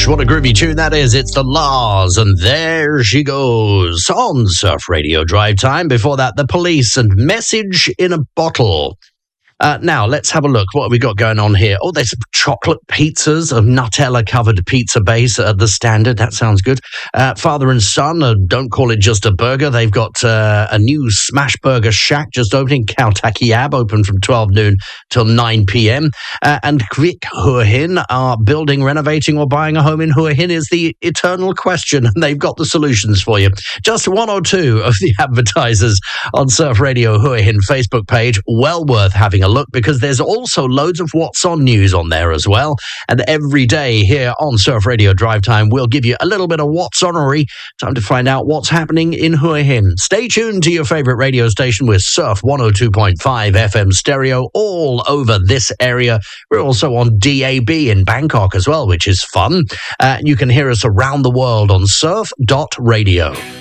What a groovy tune that is. It's the Laws, and there she goes on Surf Radio Drive Time. Before that, The Police and Message in a Bottle. Now, let's have a look. What have we got going on here? Oh, there's chocolate pizzas, a Nutella-covered pizza base at the Standard. That sounds good. Father and son, don't call it just a burger. They've got a new Smash Burger Shack just opening. Kautakiyab, open from 12 noon till 9 p.m. And Kvik Hua Hin are building, renovating, or buying a home in Hua Hin is the eternal question, and they've got the solutions for you. Just one or two of the advertisers on Surf Radio Hua Hin Facebook page. Well worth having a look, because there's also loads of What's On news on there as well. And every day here on Surf Radio Drive Time, we'll give you a little bit of What's On-ery. Time to find out what's happening in Hua Hin. Stay tuned to your favorite radio station with Surf 102.5 FM stereo all over this area. We're also on DAB in Bangkok as well, which is fun. You can hear us around the world on surf.radio.